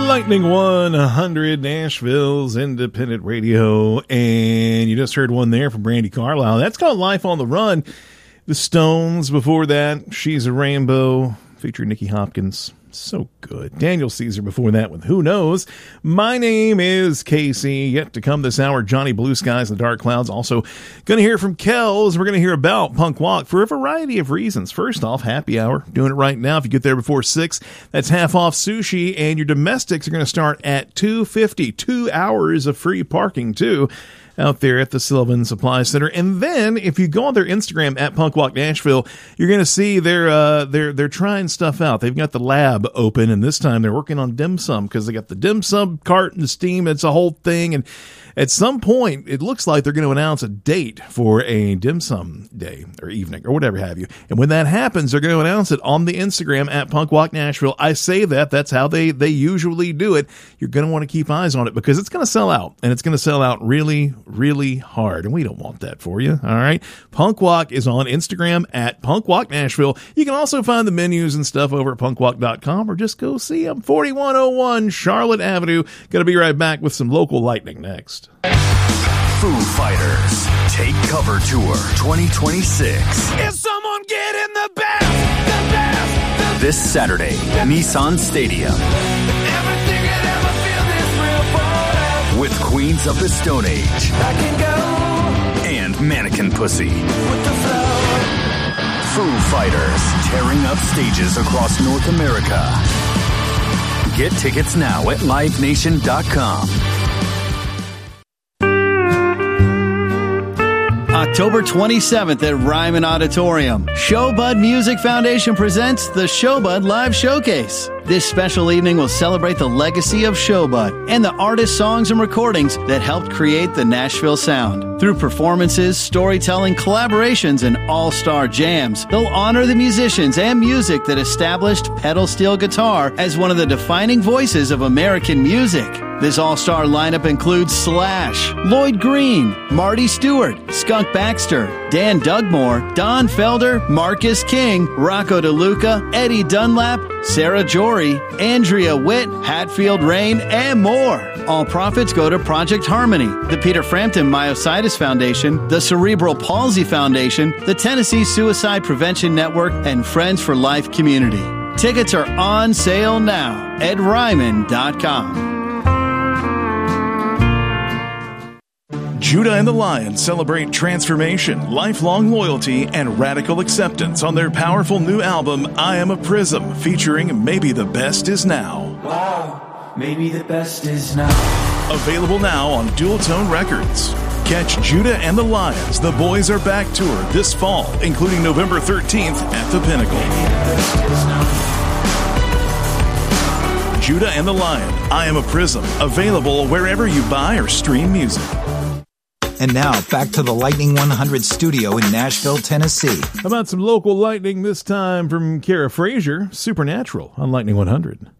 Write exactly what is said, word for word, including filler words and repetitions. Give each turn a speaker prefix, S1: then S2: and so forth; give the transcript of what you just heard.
S1: Lightning one hundred, Nashville's independent radio, and you just heard one there from Brandi Carlile. That's called Life on the Run. The Stones before that, She's a Rainbow, featuring Nicky Hopkins. So good. Daniel Caesar before that with Who Knows. My name is Casey. Yet to come this hour, Johnny Blue Skies and the Dark Clouds. Also going to hear from Kells. We're going to hear about Punk Walk for a variety of reasons. First off, happy hour. Doing it right now. If you get there before six, that's half off sushi. And your domestics are going to start at two fifty. Two hours of free parking too, out there at the Sylvan Supply Center. And then if you go on their Instagram at Punk Walk Nashville, you're going to see they're, uh, they're, they're trying stuff out. They've got the lab open, and this time they're working on dim sum because they got the dim sum cart and the steam. It's a whole thing. And at some point, it looks like they're going to announce a date for a dim sum day or evening or whatever have you. And when that happens, they're going to announce it on the Instagram at Punk Walk Nashville. I say that. That's how they, they usually do it. You're going to want to keep eyes on it because it's going to sell out, and it's going to sell out really, really hard. And we don't want that for you. All right. Punk Walk is on Instagram at Punk Walk Nashville. You can also find the menus and stuff over at punk walk dot com or just go see them. forty-one oh one Charlotte Avenue. Going to be right back with some local lightning next.
S2: Foo Fighters Take Cover Tour twenty twenty-six.
S3: Is someone getting the best? The best? The
S2: This Saturday, Nissan Stadium.
S3: Everything could ever feel this real forever.
S2: With Queens of the Stone Age
S3: I can go
S2: and Mannequin Pussy.
S3: with the flow.
S2: Foo Fighters tearing up stages across North America. Get tickets now at live nation dot com.
S4: October twenty-seventh at Ryman Auditorium, Showbud Music Foundation presents the Showbud Live Showcase. This special evening will celebrate the legacy of Showbud and the artists, songs, and recordings that helped create the Nashville sound. Through performances, storytelling, collaborations, and all-star jams, they'll honor the musicians and music that established pedal steel guitar as one of the defining voices of American music. This all-star lineup includes Slash, Lloyd Green, Marty Stewart, Skunk Baxter, Dan Dugmore, Don Felder, Marcus King, Rocco DeLuca, Eddie Dunlap, Sarah Jory, Andrea Witt, Hatfield Rain, and more. All profits go to Project Harmony, the Peter Frampton Myositis Foundation, the Cerebral Palsy Foundation, the Tennessee Suicide Prevention Network, and Friends for Life Community. Tickets are on sale now at ryman dot com.
S5: Judah and the Lions celebrate transformation, lifelong loyalty, and radical acceptance on their powerful new album, I Am a Prism, featuring Maybe the Best Is Now.
S6: Wow, maybe the best is now.
S5: Available now on Dual Tone Records. Catch Judah and the Lions, The Boys Are Back tour this fall, including November thirteenth at the Pinnacle. Judah and the Lion, I Am a Prism, available wherever you buy or stream music.
S7: And now, back to the Lightning one hundred studio in Nashville, Tennessee.
S1: How about some local lightning this time from Kara Frazier, Supernatural on Lightning one hundred.